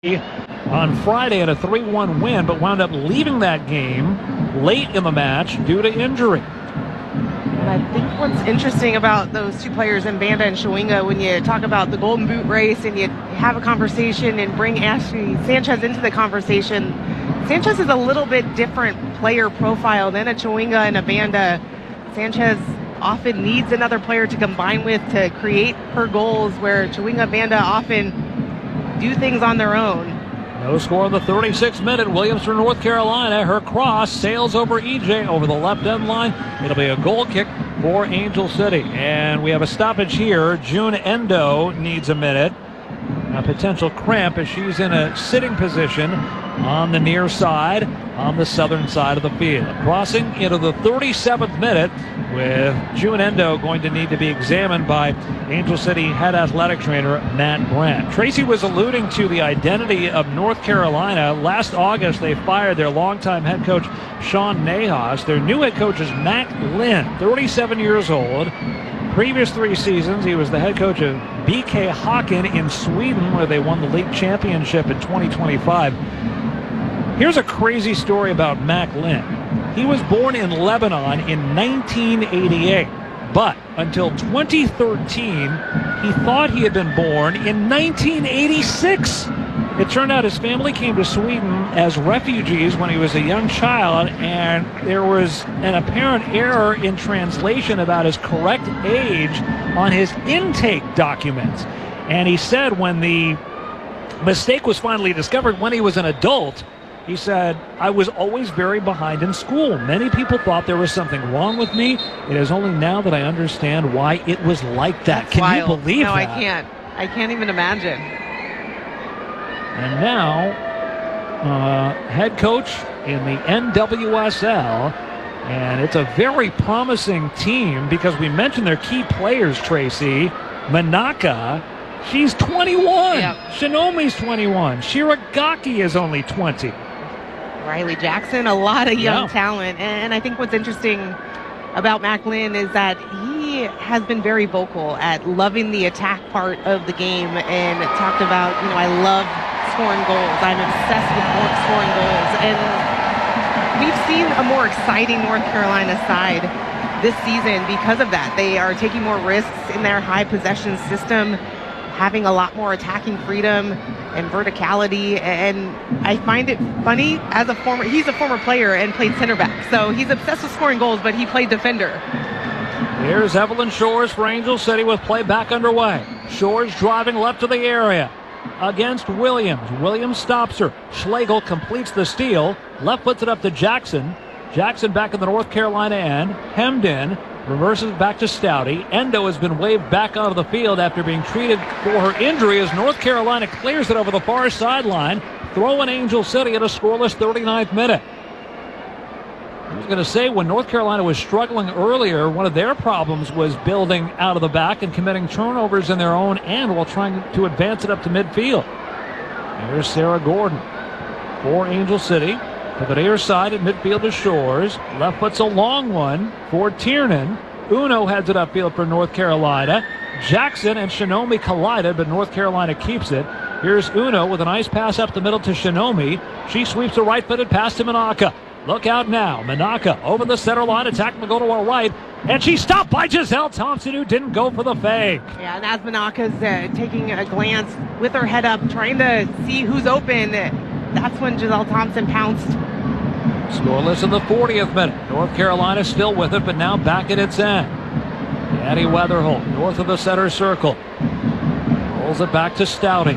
on Friday in a 3-1 win, but wound up leaving that game late in the match due to injury. And I think what's interesting about those two players in Banda and Chawinga, when you talk about the Golden Boot race and you have a conversation and bring Ashley Sanchez into the conversation, Sanchez is a little bit different player profile than a Chawinga and a Banda. Sanchez often needs another player to combine with to create her goals, where Chawinga and Banda often do things on their own. No score in the 36th minute. Williams for North Carolina. Her cross sails over EJ over the left end line. It'll be a goal kick for Angel City. And we have a stoppage here. June Endo needs a minute. A potential cramp as she's in a sitting position on the near side, on the southern side of the field. Crossing into the 37th minute, with June Endo going to need to be examined by Angel City head athletic trainer Matt Brandt. Tracy was alluding to the identity of North Carolina. Last August, they fired their longtime head coach Sean Nahas. Their new head coach is Mac Lynn, 37 years old. Previous 3 seasons, he was the head coach of BK Häcken in Sweden, where they won the league championship in 2025. Here's a crazy story about Mac Lynn. He was born in Lebanon in 1988, but until 2013, he thought he had been born in 1986. It turned out his family came to Sweden as refugees when he was a young child, and there was an apparent error in translation about his correct age on his intake documents. And he said when the mistake was finally discovered when he was an adult, he said, "I was always very behind in school. Many people thought there was something wrong with me. It is only now that I understand why it was like that." That's Can wild. you believe no, that? I can't even imagine. And now, head coach in the NWSL, and it's a very promising team because we mentioned their key players, Tracy. Manaka, she's 21. Yep. Shinomi's 21. Shiragaki is only 20. Riley Jackson, a lot of young talent. And I think what's interesting about Mac Lynn is that he has been very vocal at loving the attack part of the game and talked about, I love scoring goals. I'm obsessed with scoring goals. And we've seen a more exciting North Carolina side this season because of that. They are taking more risks in their high possession system, having a lot more attacking freedom and verticality. And I find it funny, he's a former player and played center back. So he's obsessed with scoring goals, but he played defender. Here's Evelyn Shores for Angel City with play back underway. Shores driving left to the area against Williams. Williams stops her. Schlegel completes the steal. Left puts it up to Jackson. Jackson back in the North Carolina end. Hemmed in. Reverses back to Stouty. Endo has been waved back onto the field after being treated for her injury as North Carolina clears it over the far sideline. Throwing Angel City at a scoreless 39th minute. I was going to say, when North Carolina was struggling earlier, one of their problems was building out of the back and committing turnovers in their own end while trying to advance it up to midfield. Here's Sarah Gordon for Angel City. To the near side at midfield to Shores. Left puts a long one for Tiernan. Uno heads it upfield for North Carolina. Jackson and Shinomi collided, but North Carolina keeps it. Here's Uno with a nice pass up the middle to Shinomi. She sweeps a right-footed pass to Manaka. Look out now. Manaka over the center line, attacking to go to her right. And she's stopped by Giselle Thompson, who didn't go for the fake. Yeah, and as Manaka's taking a glance with her head up, trying to see who's open, that's when Giselle Thompson pounced. Scoreless in the 40th minute. North Carolina still with it, but now back at its end. Annie Weatherholt, north of the center circle. Rolls it back to Stouty.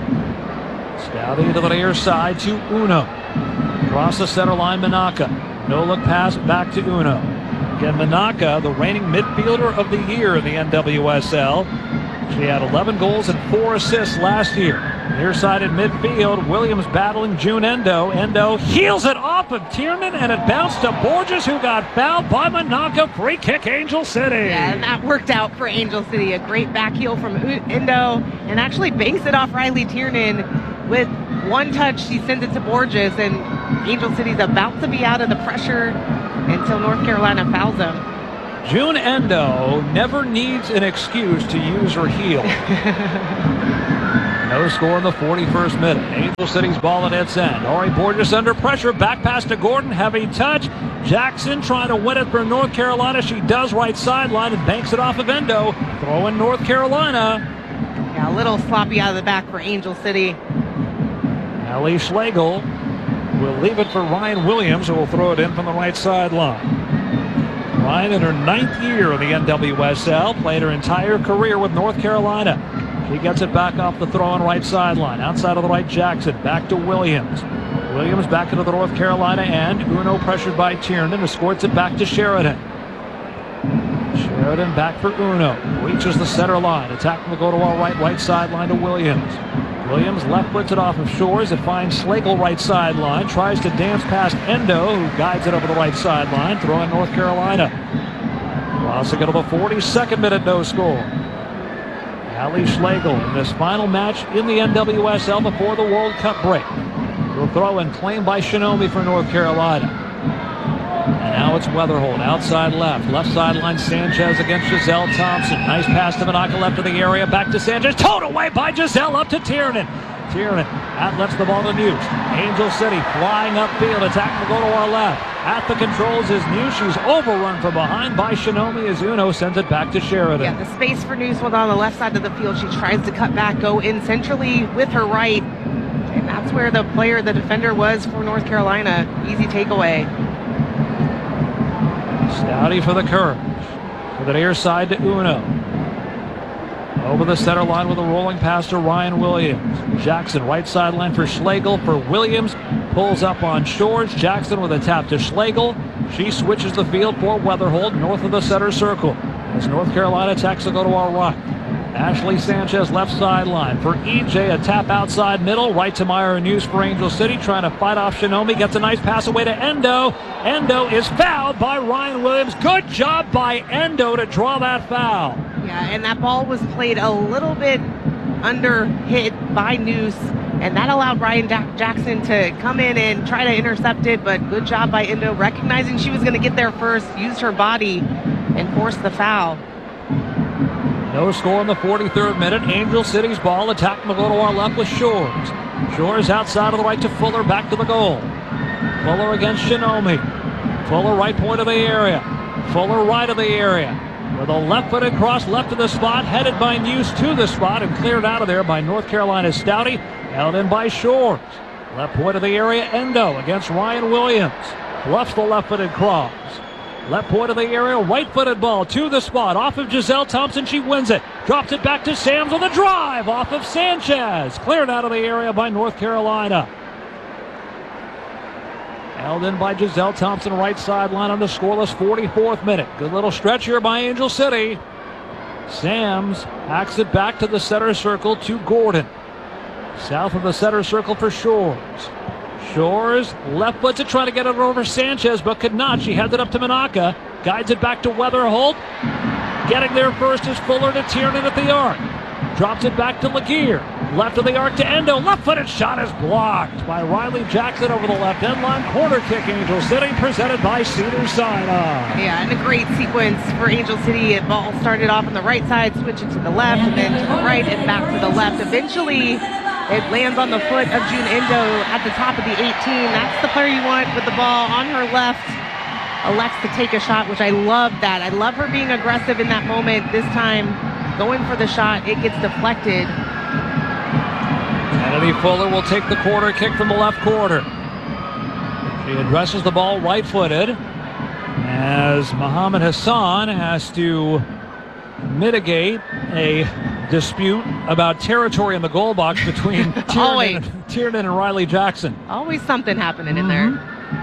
Stouty to the near side to Uno. Across the center line, Manaka. No look pass back to Uno. Again, Manaka, the reigning midfielder of the year in the NWSL. She had 11 goals and 4 assists last year. Near side in midfield, Williams battling June Endo. Endo heels it off of Tiernan, and it bounced to Borges, who got fouled by Manaka. Free kick, Angel City. Yeah, and that worked out for Angel City. A great back heel from Endo, and actually banks it off Riley Tiernan. With one touch, she sends it to Borges, and Angel City's about to be out of the pressure until North Carolina fouls them. June Endo never needs an excuse to use her heel. No score in the 41st minute. Angel City's ball at its end. Ari Borges under pressure. Back pass to Gordon. Heavy touch. Jackson trying to win it for North Carolina. She does right sideline and banks it off of Endo. Throw in North Carolina. Yeah, a little sloppy out of the back for Angel City. Allie Schlegel will leave it for Ryan Williams, who will throw it in from the right sideline. Ryan in her 9th year in the NWSL. Played her entire career with North Carolina. He gets it back off the throw on right sideline. Outside of the right, Jackson. Back to Williams. Williams back into the North Carolina end. Uno pressured by Tiernan. Escorts it back to Sheridan. Sheridan back for Uno. Reaches the center line. Attack will go to our right sideline to Williams. Williams left puts it off of Shores. It finds Schlegel right sideline. Tries to dance past Endo, who guides it over the right sideline. Throw in North Carolina. Crossing it to the 42nd minute, no score. Allie Schlegel in this final match in the NWSL before the World Cup break. Will throw in claimed by Shinomi for North Carolina. And now it's Weatherholt outside left. Left sideline Sanchez against Giselle Thompson. Nice pass to Manaka left of the area. Back to Sanchez. Towed away by Giselle up to Tiernan. Tiernan outlets the ball to News. Angel City flying upfield. Attack will go to our left. At the controls is News. She's overrun from behind by Shinomi as Uno sends it back to Sheridan. Yeah, the space for News was on the left side of the field. She tries to cut back, go in centrally with her right. And that's where the defender was for North Carolina. Easy takeaway. Stouty for the Courage. To the near side to Uno. Over the center line with a rolling pass to Ryan Williams. Jackson right sideline for Schlegel for Williams. Pulls up on Shores. Jackson with a tap to Schlegel. She switches the field for Weatherholt north of the center circle. As North Carolina attacks will go to our right. Ashley Sanchez left sideline for EJ. A tap outside middle. Right to Myra News for Angel City. Trying to fight off Shinomi. Gets a nice pass away to Endo. Endo is fouled by Ryan Williams. Good job by Endo to draw that foul. Yeah, and that ball was played a little bit under hit by News. And that allowed Ryan Jackson to come in and try to intercept it. But good job by Endo recognizing she was going to get there first. Used her body and forced the foul. No score in the 43rd minute. Angel City's ball. Attack will go to our left with Shores. Shores outside of the right to Fuller. Back to the goal. Fuller against Shinomi. Fuller right point of the area. Fuller right of the area. With a left-footed cross left of the spot. Headed by News to the spot and cleared out of there by North Carolina's Stouty. Held in by Shores. Left point of the area. Endo against Ryan Williams. Bluffs the left-footed cross. Left point of the area, right-footed ball to the spot. Off of Giselle Thompson, she wins it. Drops it back to Sams on the drive. Off of Sanchez. Cleared out of the area by North Carolina. Held in by Giselle Thompson, right sideline on the scoreless 44th minute. Good little stretch here by Angel City. Sams hacks it back to the center circle to Gordon. South of the center circle for Shores. Shores left foots it, trying to get it over Sanchez, but could not. She heads it up to Manaka. Guides it back to Weatherholt. Getting there first is Fuller to Tiernan at the arc. Drops it back to Laguerre. Left of the arc to Endo. Left-footed shot is blocked by Riley Jackson over the left end line. Corner kick, Angel City, presented by Cedars-Sinai. Yeah, and a great sequence for Angel City. The ball started off on the right side, switching to the left, and then to the right and back to the left. Eventually, it lands on the foot of June Endo at the top of the 18. That's the player you want with the ball on her left. Elects to take a shot, which I love that. I love her being aggressive in that moment. This time, going for the shot, it gets deflected. Kennedy Fuller will take the corner kick from the left corner. She addresses the ball right-footed as Muhammad Hassan has to mitigate a dispute about territory in the goal box between Tiernan and Riley Jackson. Always something happening in there.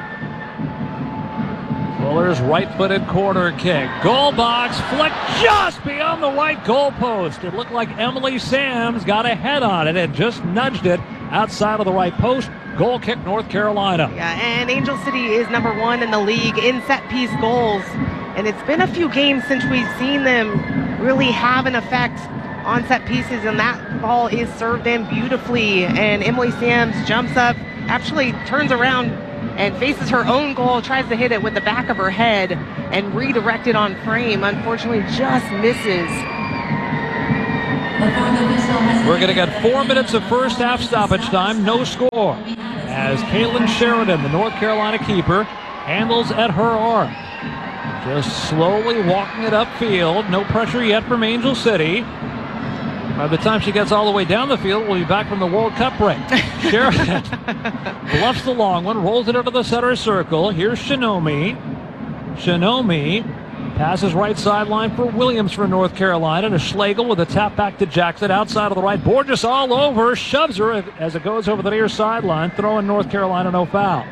Fuller's right-footed corner kick. Goal box flick just beyond the right goal post. It looked like Emily Sams got a head on it and just nudged it outside of the right post. Goal kick, North Carolina. Yeah, and Angel City is number 1 in the league in set-piece goals. And it's been a few games since we've seen them really have an effect on set pieces, and that ball is served in beautifully. And Emily Sams jumps up, actually turns around and faces her own goal, tries to hit it with the back of her head and redirect it on frame. Unfortunately, just misses. We're going to get 4 minutes of first half stoppage time, no score, as Kaylin Sheridan, the North Carolina keeper, handles at her arm. Just slowly walking it upfield. No pressure yet from Angel City. By the time she gets all the way down the field, we'll be back from the World Cup break. Sheridan bluffs the long one, rolls it into the center circle. Here's Shinomi. Shinomi passes right sideline for Williams for North Carolina to Schlegel with a tap back to Jackson outside of the right. Borges all over, shoves her as it goes over the near sideline, throwing North Carolina no foul.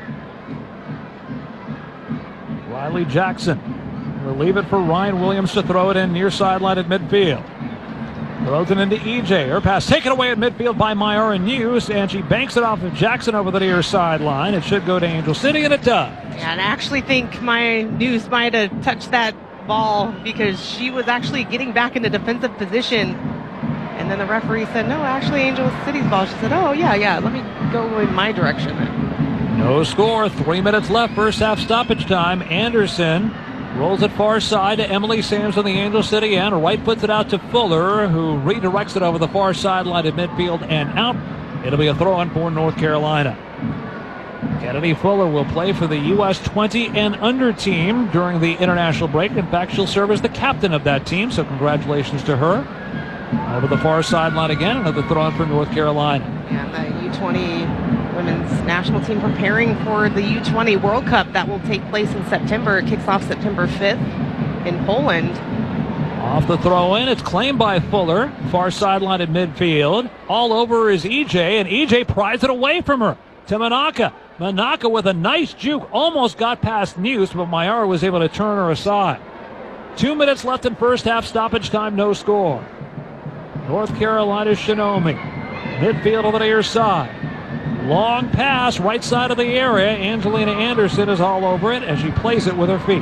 Riley Jackson will leave it for Ryan Williams to throw it in near sideline at midfield. Throws it into EJ. Her pass taken away at midfield by Myara News, and she banks it off of Jackson over the near sideline. It should go to Angel City, and it does. Yeah, and I actually think my News might have touched that ball because she was actually getting back into defensive position. And then the referee said, no, actually Angel City's ball. She said, oh, yeah, let me go in my direction then. No score. 3 minutes left. First half stoppage time. Anderson rolls it far side to Emily Sams on the Angel City end. Right puts it out to Fuller, who redirects it over the far sideline at midfield and out. It'll be a throw-in for North Carolina. Kennedy Fuller will play for the U.S. 20 and under team during the international break. In fact, she'll serve as the captain of that team, so congratulations to her. Over the far sideline again, another throw-in for North Carolina. And the U20 women's national team preparing for the U20 World Cup that will take place in September. It kicks off September 5th in Poland. Off the throw-in, it's claimed by Fuller. Far sideline at midfield. All over is EJ, and EJ pries it away from her to Manaka. Manaka with a nice juke, almost got past News, but Myara was able to turn her aside. 2 minutes left in first half stoppage time, no score. North Carolina's Shinomi. Midfield on the near side. Long pass, right side of the area. Angelina Anderson is all over it as she plays it with her feet.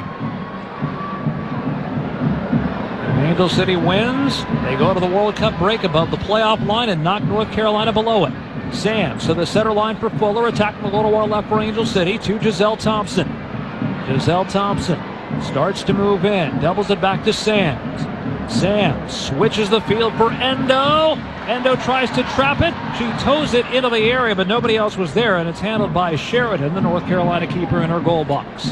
And Angel City wins. They go to the World Cup break above the playoff line and knock North Carolina below it. Sams to the center line for Fuller, attacking the little wall left for Angel City to Giselle Thompson. Giselle Thompson starts to move in, doubles it back to Sams. Sams switches the field for Endo. Endo tries to trap it. She toes it into the area, but nobody else was there, and it's handled by Sheridan, the North Carolina keeper, in her goal box.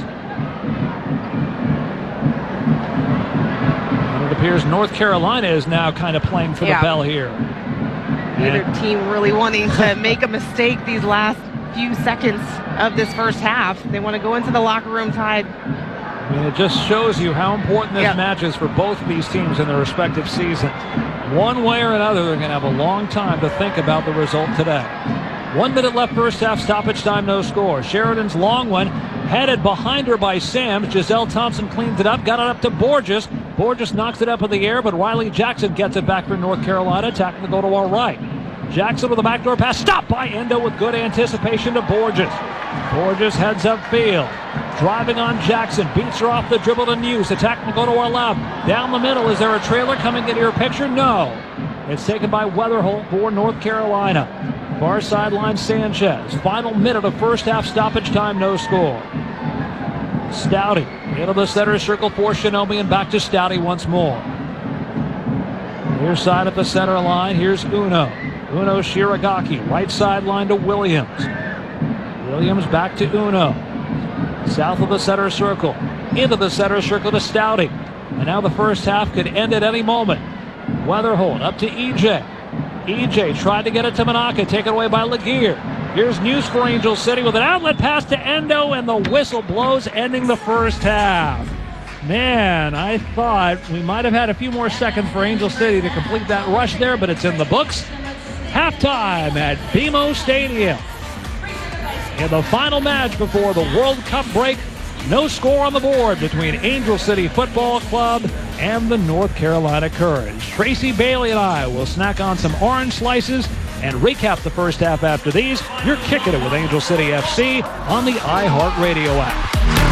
And it appears North Carolina is now kind of playing for the bell here. Neither team really wanting to make a mistake these last few seconds of this first half. They want to go into the locker room tied. I mean, it just shows you how important this match is for both of these teams in their respective seasons. One way or another, they're going to have a long time to think about the result today. 1 minute left first half stoppage time, no score. Sheridan's long one headed behind her by Sams. Giselle Thompson cleans it up, got it up to Borges. Borges knocks it up in the air, but Riley Jackson gets it back for North Carolina, attacking the goal to our right. Jackson with a backdoor pass, stopped by Endo with good anticipation to Borges. Borges heads upfield, driving on Jackson, beats her off the dribble to News, attacking the goal to our left. Down the middle, is there a trailer coming into your picture? No. It's taken by Weatherholt for North Carolina. Far sideline Sanchez. Final minute of first half stoppage time, no score. Stouty into the center circle for Shinomi and back to Stouty once more. Near side at the center line, here's Uno. Uno Shiragaki, right sideline to Williams. Williams back to Uno. South of the center circle. Into the center circle to Stouty. And now the first half could end at any moment. Weatherholt up to EJ. EJ tried to get it to Manaka, taken away by Laguerre. Here's News for Angel City with an outlet pass to Endo, and the whistle blows, ending the first half. Man, I thought we might have had a few more seconds for Angel City to complete that rush there, but it's in the books. Halftime at BMO Stadium. In the final match before the World Cup break, no score on the board between Angel City Football Club and the North Carolina Courage. Tracy Bailey and I will snack on some orange slices and recap the first half after these. You're kicking it with Angel City FC on the iHeartRadio app.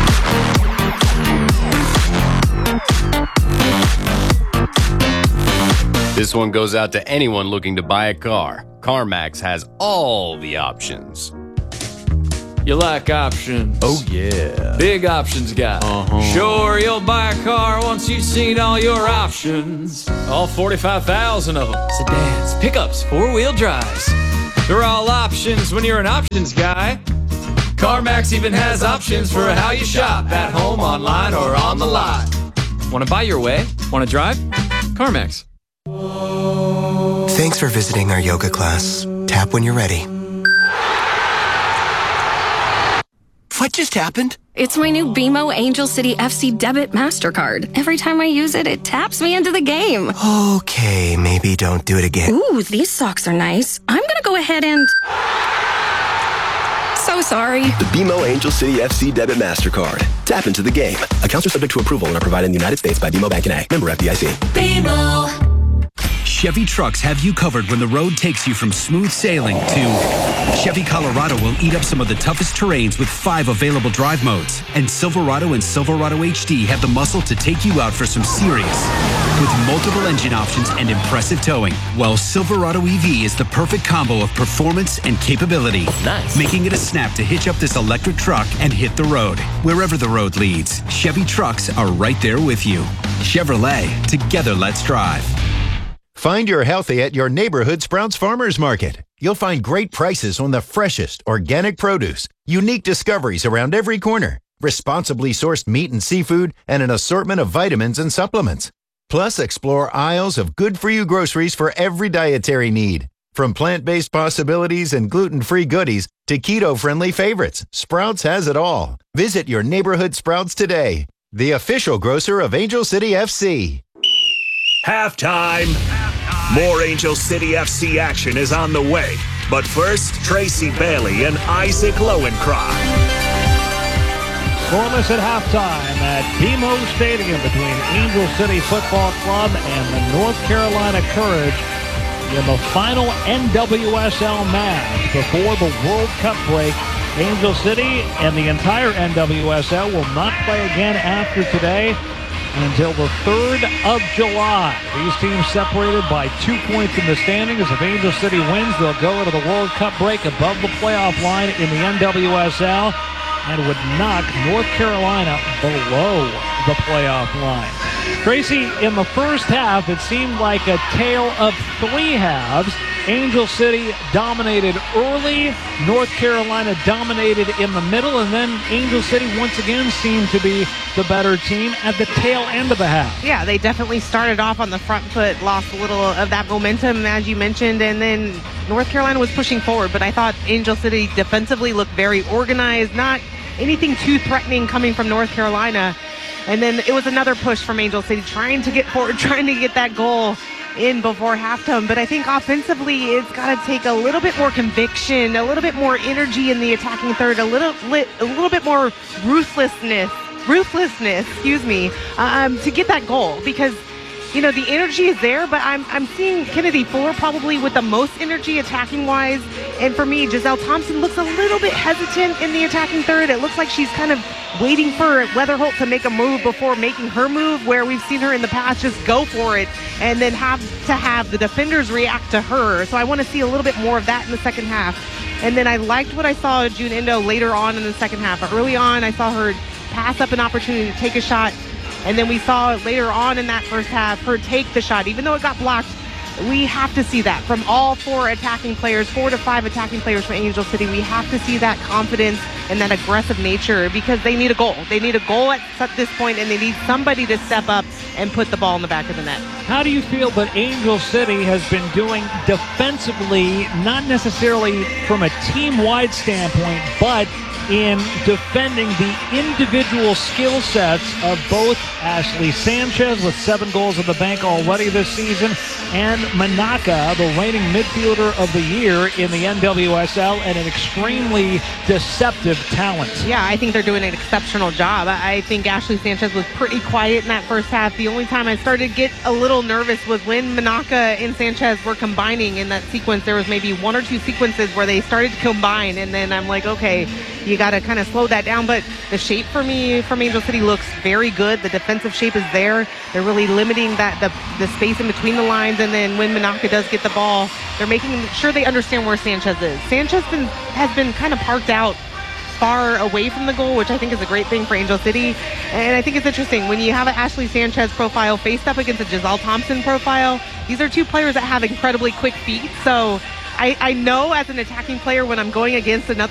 This one goes out to anyone looking to buy a car. CarMax has all the options. You like options. Oh, yeah. Big options guy. Sure, you'll buy a car once you've seen all your options. All 45,000 of them. Sedans, pickups, four-wheel drives. They're all options when you're an options guy. CarMax even has options for how you shop. At home, online, or on the lot. Want to buy your way? Want to drive? CarMax. Thanks for visiting our yoga class. Tap when you're ready. What just happened? It's my new BMO Angel City FC Debit MasterCard. Every time I use it, it taps me into the game. Okay, maybe don't do it again. Ooh, these socks are nice. I'm gonna go ahead and... So sorry. The BMO Angel City FC Debit MasterCard. Tap into the game. Accounts are subject to approval and are provided in the United States by BMO Bank N.A. Member FDIC. BMO. Chevy Trucks have you covered when the road takes you from smooth sailing to Chevy Colorado will eat up some of the toughest terrains with 5 available drive modes. And Silverado and Silverado HD have the muscle to take you out for some serious. With multiple engine options and impressive towing, while Silverado EV is the perfect combo of performance and capability. Nice. Making it a snap to hitch up this electric truck and hit the road. Wherever the road leads, Chevy Trucks are right there with you. Chevrolet, together let's drive. Find your healthy at your neighborhood Sprouts Farmers Market. You'll find great prices on the freshest organic produce, unique discoveries around every corner, responsibly sourced meat and seafood, and an assortment of vitamins and supplements. Plus, explore aisles of good-for-you groceries for every dietary need. From plant-based possibilities and gluten-free goodies to keto-friendly favorites, Sprouts has it all. Visit your neighborhood Sprouts today, the official grocer of Angel City FC. Halftime. More Angel City FC action is on the way. But first, Tracy Bailey and Isaac Lowenkron. Scoreless at halftime at BMO Stadium between Angel City Football Club and the North Carolina Courage in the final NWSL match before the World Cup break. Angel City and the entire NWSL will not play again after today until the 3rd of July. These teams separated by 2 points in the standings. If Angel City wins, they'll go to the World Cup break above the playoff line in the NWSL and would knock North Carolina below the playoff line. Tracy, in the first half, it seemed like a tale of 3 halves. Angel City dominated early, North Carolina dominated in the middle, and then Angel City once again seemed to be the better team at the tail end of the half. Yeah, they definitely started off on the front foot, lost a little of that momentum, as you mentioned, and then North Carolina was pushing forward, but I thought Angel City defensively looked very organized, not anything too threatening coming from North Carolina. And then it was another push from Angel City, trying to get forward, trying to get that goal in before halftime. But I think offensively, it's got to take a little bit more conviction, a little bit more energy in the attacking third, a little bit more ruthlessness, to get that goal. Because, you know, the energy is there, but I'm seeing Kennedy Fuller probably with the most energy attacking-wise. And for me, Giselle Thompson looks a little bit hesitant in the attacking third. It looks like she's kind of waiting for Weatherholt to make a move before making her move, where we've seen her in the past just go for it and then have the defenders react to her. So I want to see a little bit more of that in the second half. And then I liked what I saw of June Endo later on in the second half. But early on, I saw her pass up an opportunity to take a shot. And then we saw later on in that first half her take the shot, even though it got blocked. We have to see that from all 4 attacking players, 4 to 5 attacking players for Angel City. We have to see that confidence and that aggressive nature, because they need a goal. They need a goal at this point, and they need somebody to step up and put the ball in the back of the net. How do you feel that Angel City has been doing defensively, not necessarily from a team-wide standpoint, but in defending the individual skill sets of both Ashley Sanchez with 7 goals in the bank already this season, and Manaka, the reigning midfielder of the year in the NWSL, and an extremely deceptive talent? Yeah, I think they're doing an exceptional job. I think Ashley Sanchez was pretty quiet in that first half. The only time I started to get a little nervous was when Manaka and Sanchez were combining in that sequence. There was maybe 1 or 2 sequences where they started to combine, and then I'm like, okay, you got to kind of slow that down. But the shape for me from Angel City looks very good. The defensive shape is there. They're really limiting the space in between the lines. And then when Manaka does get the ball, they're making sure they understand where Sanchez is. Sanchez has been kind of parked out far away from the goal, which I think is a great thing for Angel City. And I think it's interesting when you have an Ashley Sanchez profile faced up against a Giselle Thompson profile. These are two players that have incredibly quick feet. So I know as an attacking player when I'm going against another